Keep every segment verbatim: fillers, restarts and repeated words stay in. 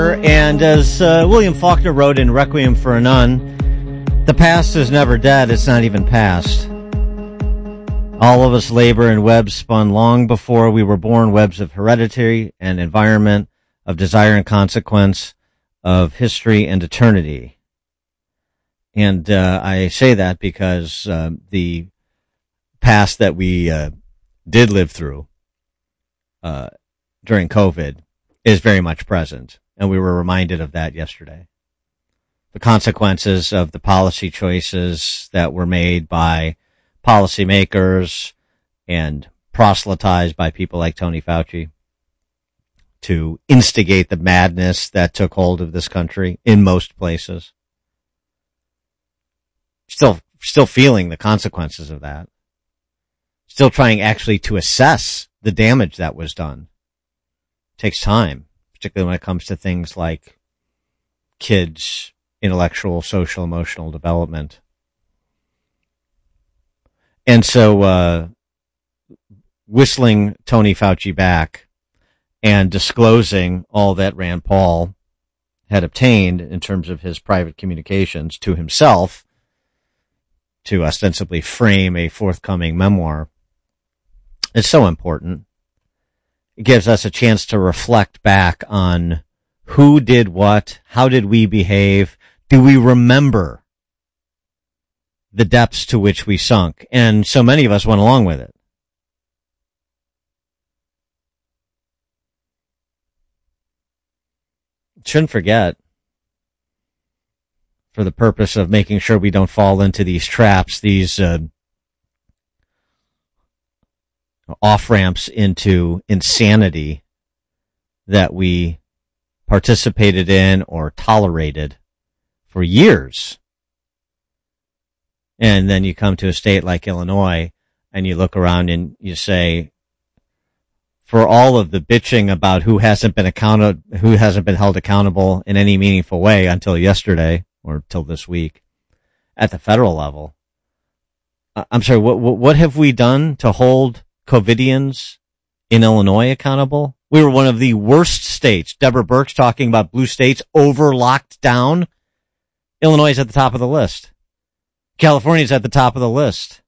And as uh, William Faulkner wrote in Requiem for a Nun, the past is never dead, it's not even past. All of us labor in webs spun long before we were born, webs of heredity and environment, of desire and consequence, of history and eternity. And uh, I say that because uh, the past that we uh, did live through uh, during COVID is very much present. And we were reminded of that yesterday. The consequences of the policy choices that were made by policymakers and proselytized by people like Tony Fauci to instigate the madness that took hold of this country in most places. Still, still feeling the consequences of that. Still trying actually to assess the damage that was done. It takes time, particularly when it comes to things like kids' intellectual, social, emotional development. And so, uh, whistling Tony Fauci back and disclosing all that Rand Paul had obtained in terms of his private communications to himself to ostensibly frame a forthcoming memoir is so important. It gives us a chance to reflect back on who did what, how did we behave, do we remember the depths to which we sunk? And so many of us went along with it. Shouldn't forget, for the purpose of making sure we don't fall into these traps, these uh, off-ramps into insanity that we participated in or tolerated for years. And then you come to a state like Illinois and you look around and you say, for all of the bitching about who hasn't been accounted, who hasn't been held accountable in any meaningful way until yesterday or till this week at the federal level, I'm sorry, what, what, what have we done to hold COVIDians in Illinois accountable? We were one of the worst states. Deborah Birx talking about blue states over locked down. Illinois is at the top of the list. California is at the top of the list.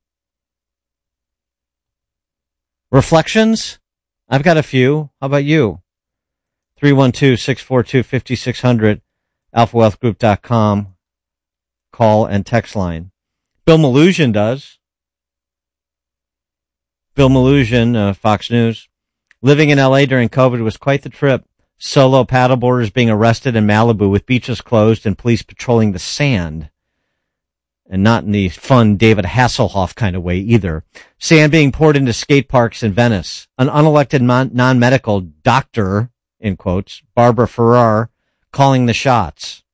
Reflections? I've got a few. How about you? three one two, six four two, five six zero zero, alpha wealth group dot com. Call and text line. Bill Malhusian does. Bill Malhusian, uh, Fox News. Living in L A during COVID was quite the trip. Solo paddleboarders being arrested in Malibu with beaches closed and police patrolling the sand. And not in the fun David Hasselhoff kind of way either. Sand being poured into skate parks in Venice. An unelected non- non-medical doctor, in quotes, Barbara Ferrer, calling the shots.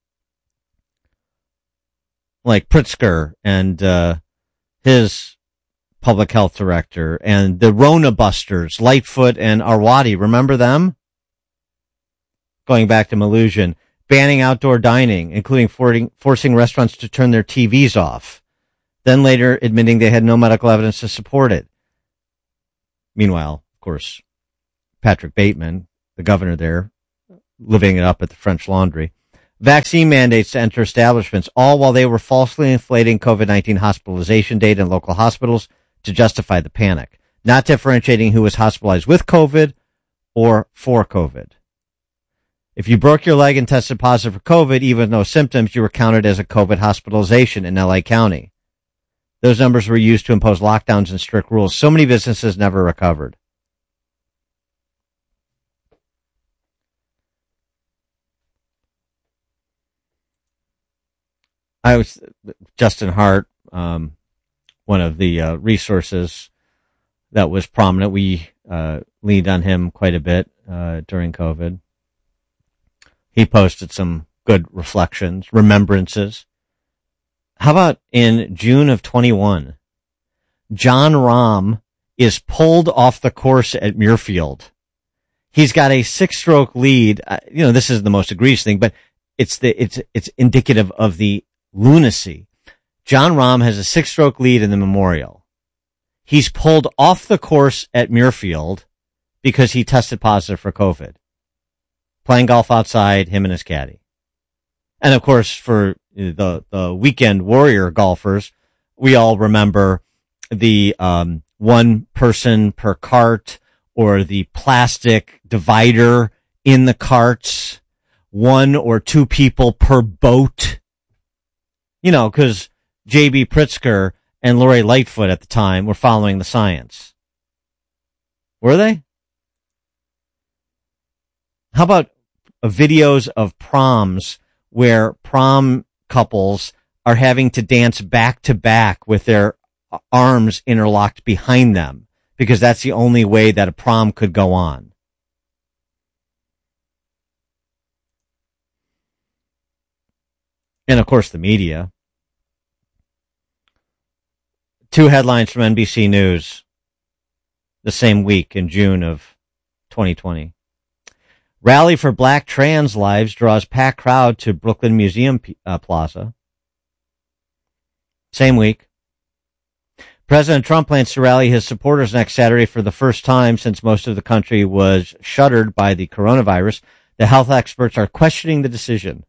Like Pritzker and uh, his public health director, and the Rona Busters, Lightfoot and Arwady. Remember them? Going back to Malhusian. Banning outdoor dining, including forcing, forcing restaurants to turn their T Vs off. Then later admitting they had no medical evidence to support it. Meanwhile, of course, Patrick Bateman, the governor there, living it up at the French Laundry. Vaccine mandates to enter establishments, all while they were falsely inflating COVID nineteen hospitalization data in local hospitals to justify the panic, not differentiating who was hospitalized with COVID or for COVID. If you broke your leg and tested positive for COVID, even with no symptoms, you were counted as a COVID hospitalization in L A County. Those numbers were used to impose lockdowns and strict rules. So many businesses never recovered. I was, Justin Hart, um, one of the uh, resources that was prominent. We uh, leaned on him quite a bit uh, during COVID. He posted some good reflections, remembrances. How about in June of twenty-one, John Rahm is pulled off the course at Muirfield. He's got a six-stroke lead. Uh, you know, this is the most egregious thing, but it's the it's it's indicative of the lunacy. John Rahm has a six-stroke lead in the Memorial. He's pulled off the course at Muirfield because he tested positive for COVID. playing golf outside, him and his caddy. And of course, for the, the weekend warrior golfers, we all remember the, um, one person per cart, or the plastic divider in the carts, one or two people per boat. You know, cause J B Pritzker and Lori Lightfoot at the time were following the science. Were they? How about videos of proms where prom couples are having to dance back to back with their arms interlocked behind them, because that's the only way that a prom could go on. And of course the media. Two headlines from N B C News the same week in June of twenty twenty. Rally for Black Trans Lives draws packed crowd to Brooklyn Museum uh, Plaza. Same week. President Trump plans to rally his supporters next Saturday for the first time since most of the country was shuttered by the coronavirus. The health experts are questioning the decision.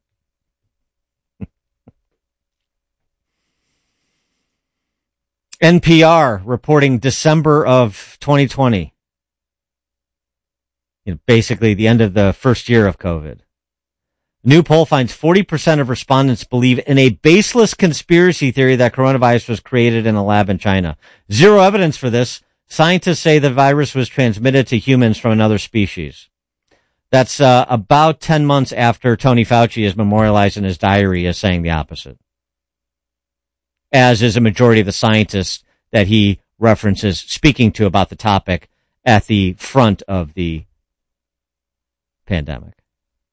N P R reporting December of twenty twenty. You know, basically the end of the first year of COVID. New poll finds forty percent of respondents believe in a baseless conspiracy theory that coronavirus was created in a lab in China. Zero evidence for this. Scientists say the virus was transmitted to humans from another species. That's uh, about ten months after Tony Fauci is memorialized in his diary as saying the opposite, as is a majority of the scientists that he references speaking to about the topic at the front of the pandemic.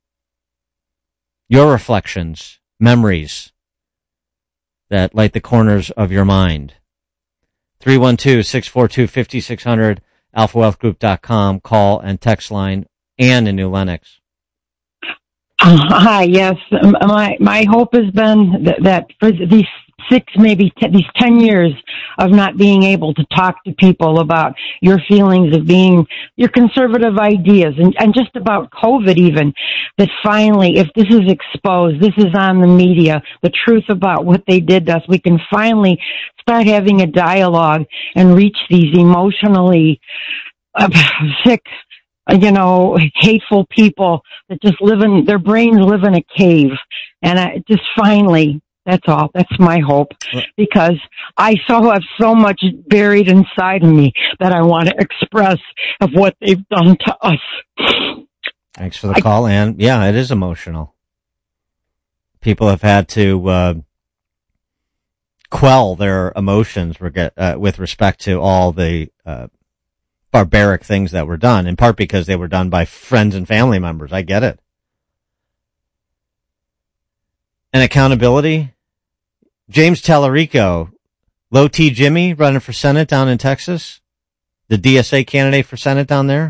Your reflections, memories that light the corners of your mind. three one two, six four two, five six zero zero, alpha wealth group dot com, call and text line, and in New Lenox. Uh, hi, yes. My my hope has been that, that for these six, maybe t- these ten years of not being able to talk to people about your feelings of being, your conservative ideas, and, and just about COVID even, that finally, if this is exposed, this is on the media, the truth about what they did to us, we can finally start having a dialogue and reach these emotionally uh, sick, you know, hateful people that just live in, their brains live in a cave. And I just finally, that's all. That's my hope, because I so have so much buried inside of me that I want to express of what they've done to us. Thanks for the I, call, Ann. Yeah, it is emotional. People have had to uh, quell their emotions reg- uh, with respect to all the uh, barbaric things that were done, in part because they were done by friends and family members. I get it. And accountability. James Tallarico, Low T Jimmy, running for Senate down in Texas, the D S A candidate for Senate down there.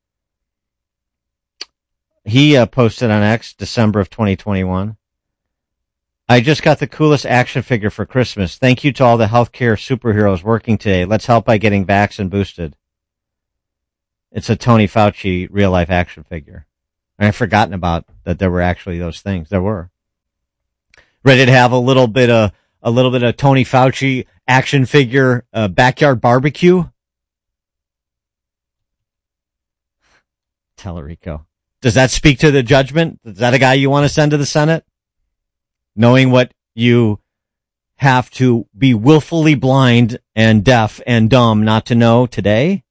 He uh, posted on X, December of twenty twenty-one. I just got the coolest action figure for Christmas. Thank you to all the healthcare superheroes working today. Let's help by getting vaxxed and boosted. It's a Tony Fauci real life action figure. And I've forgotten about that there were actually those things. There were. Ready to have a little bit of, a little bit of Tony Fauci action figure, uh, backyard barbecue? Tallarico. Does that speak to the judgment? Is that a guy you want to send to the Senate? Knowing what you have to be willfully blind and deaf and dumb not to know today?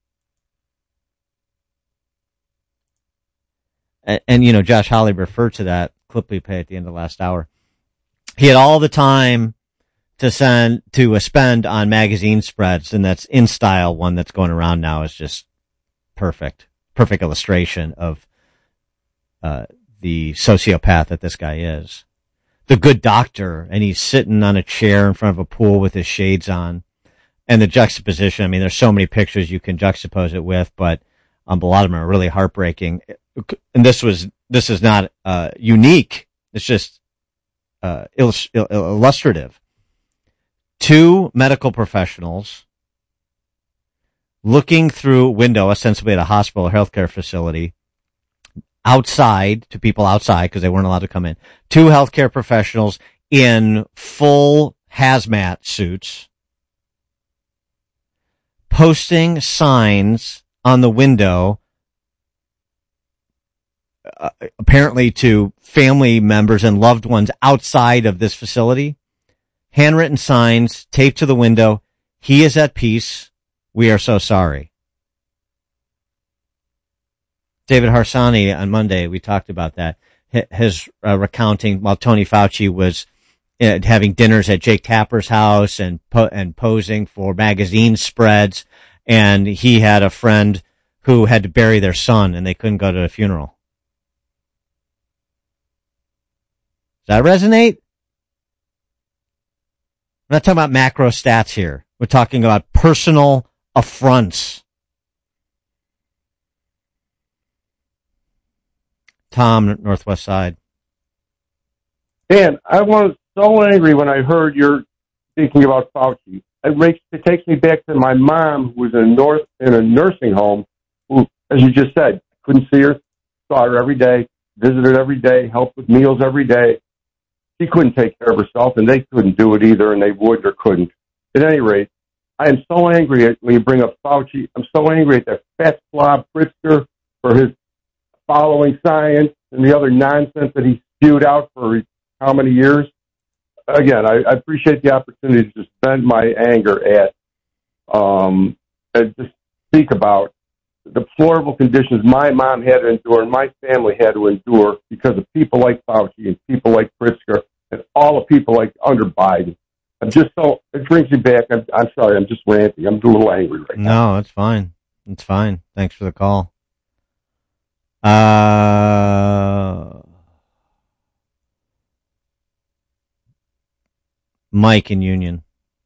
And, and you know, Josh Hawley referred to that clip we played at the end of last hour. He had all the time to send, to uh, spend on magazine spreads, and that's In Style, one that's going around now, is just perfect. Perfect illustration of uh the sociopath that this guy is. The Good Doctor, and he's sitting on a chair in front of a pool with his shades on. And the juxtaposition, I mean, there's so many pictures you can juxtapose it with, but um, a lot of them are really heartbreaking. And this was, this is not uh unique. It's just uh illust- illustrative. Two medical professionals looking through a window, ostensibly at a hospital or healthcare facility, outside, to people outside because they weren't allowed to come in, two healthcare professionals in full hazmat suits posting signs on the window, uh, apparently to family members and loved ones outside of this facility, handwritten signs taped to the window. He is at peace. We are so sorry. David Harsanyi on Monday, we talked about that. His uh, recounting while Tony Fauci was uh, having dinners at Jake Tapper's house and po- and posing for magazine spreads, and he had a friend who had to bury their son and they couldn't go to the funeral. Does that resonate? I'm not talking about macro stats here. We're talking about personal affronts. Tom, Northwest Side. Dan, I was so angry when I heard you're speaking about Fauci. It, makes, it takes me back to my mom, who was in, North, in a nursing home, who, as you just said, couldn't see her, saw her every day, visited every day, helped with meals every day. She couldn't take care of herself, and they couldn't do it either, and they would or couldn't. At any rate, I am so angry at, when you bring up Fauci. I'm so angry at that fat slob Pritzker for his following science and the other nonsense that he spewed out for how many years. Again, I, I appreciate the opportunity to just vent my anger at um, and just speak about the deplorable conditions my mom had to endure and my family had to endure because of people like Fauci and people like Pritzker and all the people like under Biden. I'm just so, it brings me back. I'm, I'm sorry, I'm just ranting. I'm a little angry right now. No, it's fine. It's fine. Thanks for the call. Uh, Mike in Union.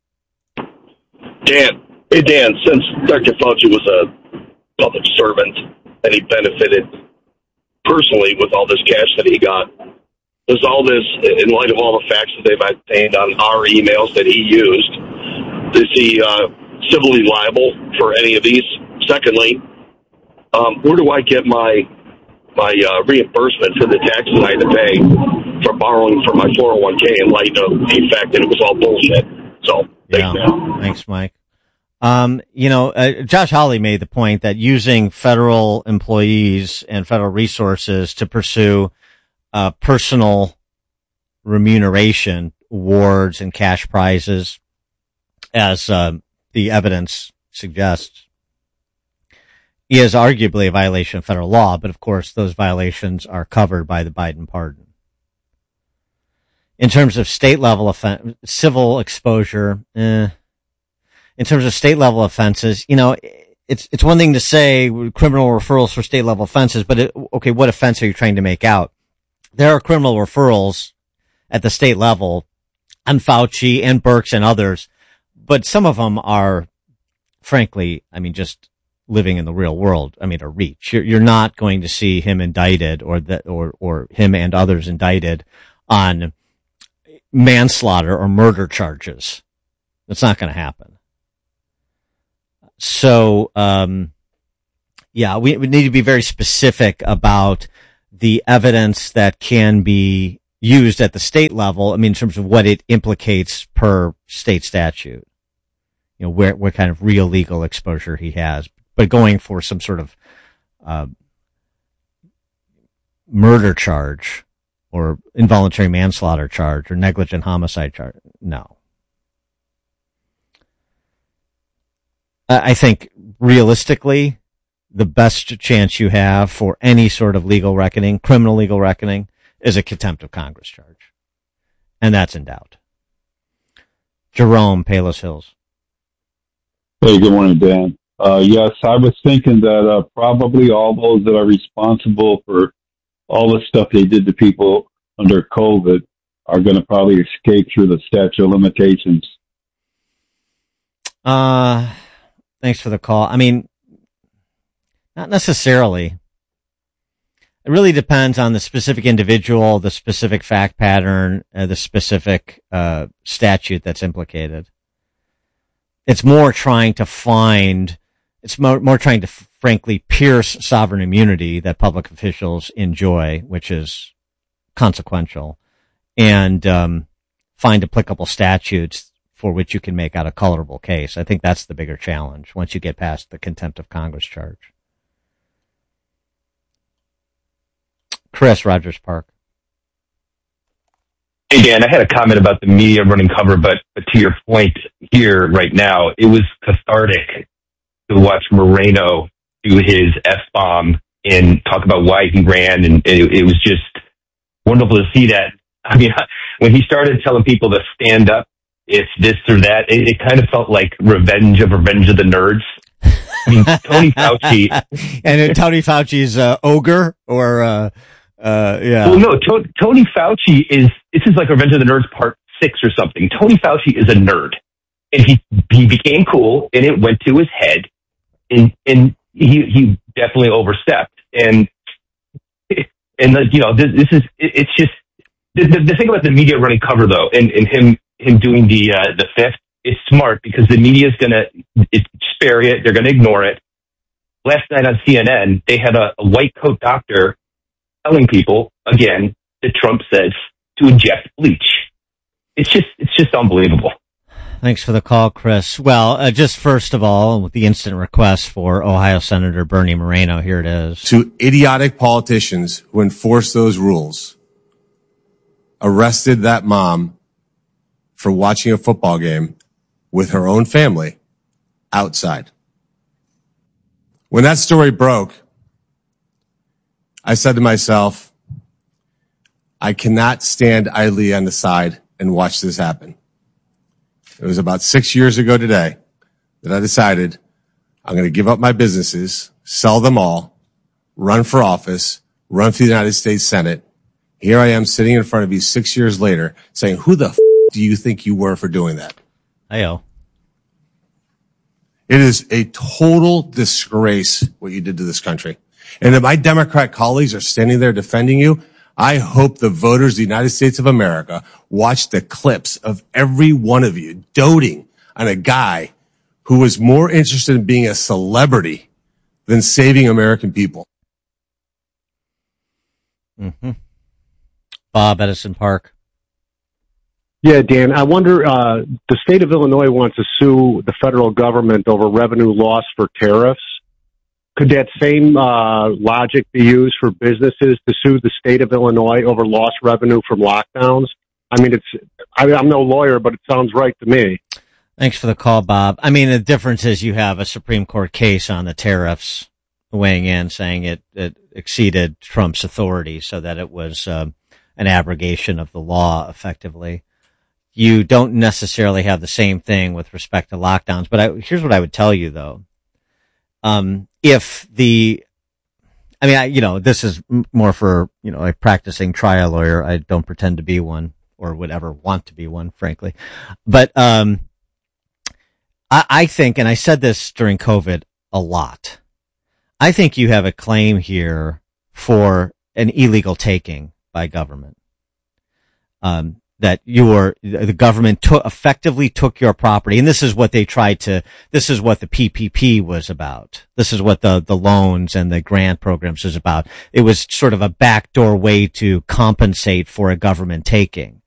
Dan, hey Dan, since Doctor Fauci was a public servant and he benefited personally with all this cash that he got, does all this, in light of all the facts that they've obtained on our emails that he used, is he uh, civilly liable for any of these? Secondly, um, where do I get my my uh, reimbursement for the taxes I had to pay for borrowing from my four oh one k in light of the fact that it was all bullshit? So, thanks, yeah. man. Thanks, Mike. Um, you know, uh, Josh Hawley made the point that using federal employees and federal resources to pursue uh, personal remuneration awards and cash prizes, as uh, the evidence suggests, is arguably a violation of federal law, but of course those violations are covered by the Biden pardon. In terms of state level offen- civil exposure, eh, in terms of state level offenses, you know, it's it's one thing to say criminal referrals for state level offenses, but it, okay, what offense are you trying to make out? There are criminal referrals at the state level on Fauci and Birx and others, but some of them are, frankly, I mean, just living in the real world, I mean, a reach. You're, you're not going to see him indicted or that, or, or him and others indicted on manslaughter or murder charges. That's not going to happen. So, um, yeah, we, we need to be very specific about the evidence that can be used at the state level. I mean, in terms of what it implicates per state statute, you know, where, what kind of real legal exposure he has. But going for some sort of uh, murder charge or involuntary manslaughter charge or negligent homicide charge, no. I think realistically, the best chance you have for any sort of legal reckoning, criminal legal reckoning, is a contempt of Congress charge. And that's in doubt. Jerome, Palos Hills. Hey, good morning, Dan. Uh, yes, I was thinking that uh, probably all those that are responsible for all the stuff they did to people under COVID are going to probably escape through the statute of limitations. Uh, thanks for the call. I mean, not necessarily. It really depends on the specific individual, the specific fact pattern, uh, the specific uh, statute that's implicated. It's more trying to find, it's more, more trying to frankly, pierce sovereign immunity that public officials enjoy, which is consequential, and um, find applicable statutes for which you can make out a colorable case. I think that's the bigger challenge once you get past the contempt of Congress charge. Chris, Rogers Park. Hey, Dan, I had a comment about the media running cover, but, but to your point here right now, it was cathartic to watch Moreno do his F-bomb and talk about why he ran, and it, it was just wonderful to see that. I mean, when he started telling people to stand up, if this or that, it, it kind of felt like Revenge of Revenge of the Nerds. I mean, Tony Fauci. And Tony Fauci's uh, ogre or... Uh... Uh, yeah. Well, no, to- Tony Fauci is, this is like Revenge of the Nerds part six or something. Tony Fauci is a nerd. And he, he became cool, and it went to his head, and, and he, he definitely overstepped. And, and, the, you know, this, this is, it, it's just, the, the, the thing about the media running cover, though, and, and him, him doing the, uh, the fifth, is smart because the media is gonna spare it, they're gonna ignore it. Last night on C N N, they had a, a white coat doctor telling people, again, that Trump says to inject bleach. It's just, it's just unbelievable. Thanks for the call, Chris. Well, uh, just first of all, with the instant request for Ohio Senator Bernie Moreno, here it is. To idiotic politicians who enforce those rules, arrested that mom for watching a football game with her own family outside. When that story broke, I said to myself, I cannot stand idly on the side and watch this happen. It was about six years ago today that I decided I'm going to give up my businesses, sell them all, run for office, run for the United States Senate. Here I am sitting in front of you six years later saying, who the f*** do you think you were for doing that? Ayo. It is a total disgrace what you did to this country. And if my Democrat colleagues are standing there defending you, I hope the voters of the United States of America watch the clips of every one of you doting on a guy who was more interested in being a celebrity than saving American people. Mm-hmm. Bob, Edison Park. Yeah, Dan, I wonder, uh, the state of Illinois wants to sue the federal government over revenue loss for tariffs. Could that same uh, logic be used for businesses to sue the state of Illinois over lost revenue from lockdowns? I mean, it's I, I'm no lawyer, but it sounds right to me. Thanks for the call, Bob. I mean, the difference is you have a Supreme Court case on the tariffs weighing in, saying it, it exceeded Trump's authority, so that it was um, an abrogation of the law, effectively. You don't necessarily have the same thing with respect to lockdowns, but I, here's what I would tell you, though. Um, if the, I mean, I, you know, this is more for, you know, a practicing trial lawyer. I don't pretend to be one or would ever want to be one, frankly. But, um, I, I think, and I said this during COVID a lot, I think you have a claim here for an illegal taking by government. Um, that your, the government took, effectively took your property. And this is what they tried to, this is what the P P P was about. This is what the, the loans and the grant programs is about. It was sort of a backdoor way to compensate for a government taking.